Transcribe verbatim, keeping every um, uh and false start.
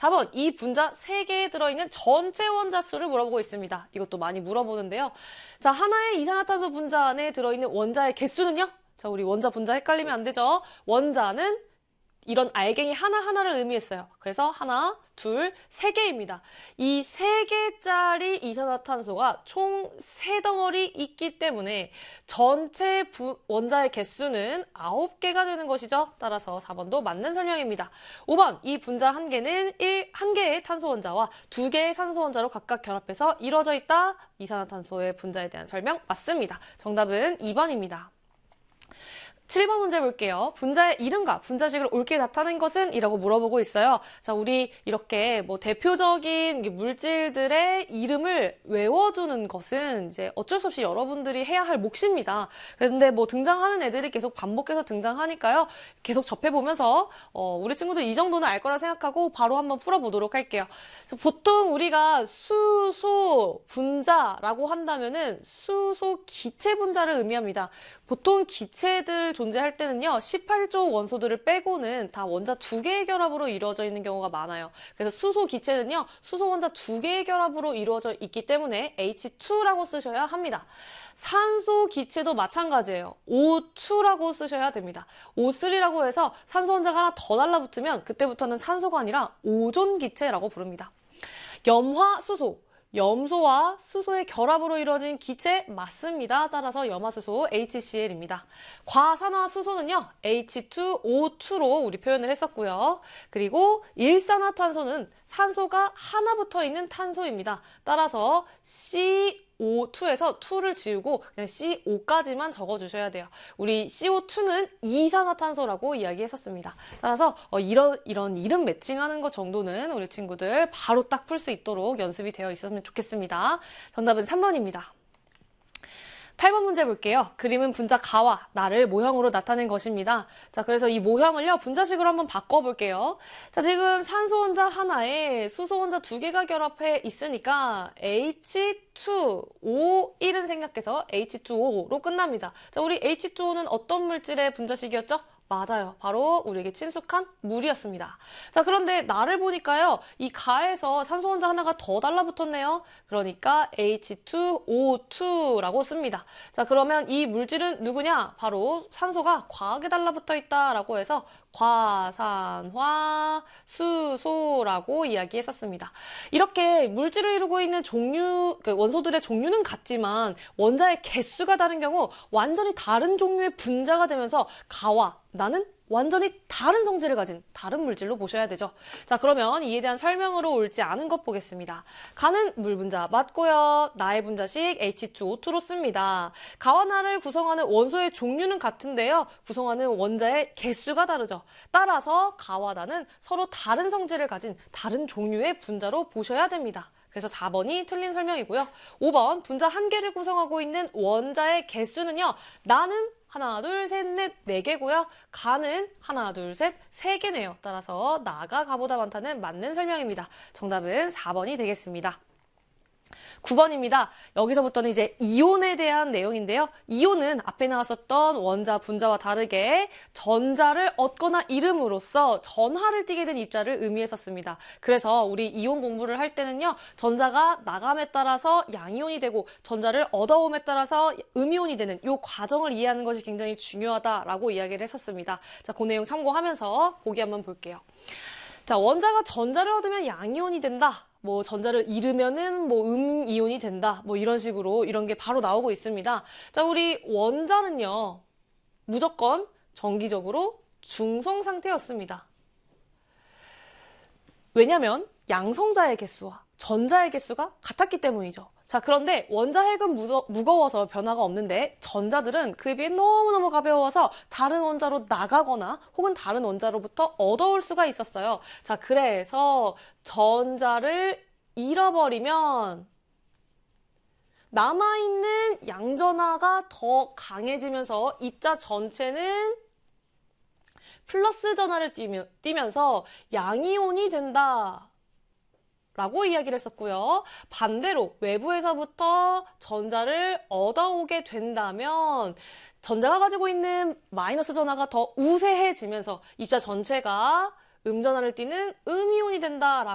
사 번, 이 분자 세 개에 들어있는 전체 원자 수를 물어보고 있습니다. 이것도 많이 물어보는데요. 자, 하나의 이산화탄소 분자 안에 들어있는 원자의 개수는요? 자, 우리 원자 분자 헷갈리면 안 되죠? 원자는 이런 알갱이 하나하나를 의미했어요. 그래서 하나, 둘, 세 개입니다. 이 세 개짜리 이산화탄소가 총 세 덩어리 있기 때문에 전체 부, 원자의 개수는 아홉 개가 되는 것이죠. 따라서 사 번도 맞는 설명입니다. 오 번, 이 분자 한 개는 일, 한 개의 탄소 원자와 두 개의 산소 원자로 각각 결합해서 이루어져 있다. 이산화탄소의 분자에 대한 설명 맞습니다. 정답은 이 번입니다. 칠 번 문제 볼게요. 분자의 이름과 분자식을 옳게 나타낸 것은? 이라고 물어보고 있어요. 자, 우리 이렇게 뭐 대표적인 물질들의 이름을 외워두는 것은 이제 어쩔 수 없이 여러분들이 해야 할 몫입니다. 그런데 뭐 등장하는 애들이 계속 반복해서 등장하니까요. 계속 접해보면서 어, 우리 친구들 이 정도는 알 거라 생각하고 바로 한번 풀어보도록 할게요. 보통 우리가 수소 분자라고 한다면은 수소 기체 분자를 의미합니다. 보통 기체들 존재할 때는요, 십팔 조 원소들을 빼고는 다 원자 두 개의 결합으로 이루어져 있는 경우가 많아요. 그래서 수소 기체는요, 수소 원자 두 개의 결합으로 이루어져 있기 때문에 에이치 투라고 쓰셔야 합니다. 산소 기체도 마찬가지예요. 오 투라고 쓰셔야 됩니다. 오 쓰리라고 해서 산소 원자가 하나 더 달라붙으면 그때부터는 산소가 아니라 오존 기체라고 부릅니다. 염화수소. 염소와 수소의 결합으로 이루어진 기체 맞습니다. 따라서 염화수소 에이치 씨 엘입니다. 과산화수소는요, 에이치 투 오 투로 우리 표현을 했었고요. 그리고 일산화탄소는 산소가 하나 붙어 있는 탄소입니다. 따라서 씨 오 투에서 이를 지우고 그냥 씨 오까지만 적어주셔야 돼요. 우리 씨 오 투는 이산화탄소라고 이야기했었습니다. 따라서 어, 이런, 이런 이름 매칭하는 것 정도는 우리 친구들 바로 딱 풀 수 있도록 연습이 되어 있었으면 좋겠습니다. 정답은 삼 번입니다. 팔 번 문제 볼게요. 그림은 분자 가와 나를 모형으로 나타낸 것입니다. 자, 그래서 이 모형을요, 분자식으로 한번 바꿔볼게요. 자, 지금 산소 원자 하나에 수소 원자 두 개가 결합해 있으니까 에이치 투 오 일은 생략해서 에이치 투 오로 끝납니다. 자, 우리 에이치 투 오는 어떤 물질의 분자식이었죠? 맞아요. 바로 우리에게 친숙한 물이었습니다. 자, 그런데 나를 보니까요, 이 가에서 산소 원자 하나가 더 달라붙었네요. 그러니까 에이치 투 오 투라고 씁니다. 자, 그러면 이 물질은 누구냐? 바로 산소가 과하게 달라붙어 있다라고 해서 과산화 수소라고 이야기했었습니다. 이렇게 물질을 이루고 있는 종류, 원소들의 종류는 같지만 원자의 개수가 다른 경우 완전히 다른 종류의 분자가 되면서 가와 나는 완전히 다른 성질을 가진 다른 물질로 보셔야 되죠. 자, 그러면 이에 대한 설명으로 옳지 않은 것 보겠습니다. 가는 물 분자 맞고요. 나의 분자식 에이치 투 오 투로 씁니다. 가와 나를 구성하는 원소의 종류는 같은데요. 구성하는 원자의 개수가 다르죠. 따라서 가와 나는 서로 다른 성질을 가진 다른 종류의 분자로 보셔야 됩니다. 그래서 사 번이 틀린 설명이고요. 오 번 분자 한 개를 구성하고 있는 원자의 개수는요. 나는 하나, 둘, 셋, 넷, 네 개고요. 가는 하나, 둘, 셋, 세 개네요. 따라서 나가 가보다 많다는 맞는 설명입니다. 정답은 사 번이 되겠습니다. 구 번입니다. 여기서부터는 이제 이온에 대한 내용인데요. 이온은 앞에 나왔었던 원자, 분자와 다르게 전자를 얻거나 이름으로써 전하를 띠게 된 입자를 의미했었습니다. 그래서 우리 이온 공부를 할 때는요. 전자가 나감에 따라서 양이온이 되고 전자를 얻어옴에 따라서 음이온이 되는 이 과정을 이해하는 것이 굉장히 중요하다라고 이야기를 했었습니다. 자, 그 내용 참고하면서 보기 한번 볼게요. 자, 원자가 전자를 얻으면 양이온이 된다. 뭐 전자를 잃으면은 뭐 음이온이 된다. 뭐 이런 식으로 이런 게 바로 나오고 있습니다. 자, 우리 원자는요. 무조건 정기적으로 중성 상태였습니다. 왜냐면 양성자의 개수와 전자의 개수가 같았기 때문이죠. 자, 그런데 원자 핵은 무거, 무거워서 변화가 없는데 전자들은 그에 비해 너무너무 가벼워서 다른 원자로 나가거나 혹은 다른 원자로부터 얻어올 수가 있었어요. 자, 그래서 전자를 잃어버리면 남아있는 양전하가 더 강해지면서 입자 전체는 플러스 전하를 띠며, 띠면서 양이온이 된다. 라고 이야기를 했었고요. 반대로 외부에서부터 전자를 얻어오게 된다면 전자가 가지고 있는 마이너스 전하가 더 우세해지면서 입자 전체가 음전하를 띠는 음이온이 된다.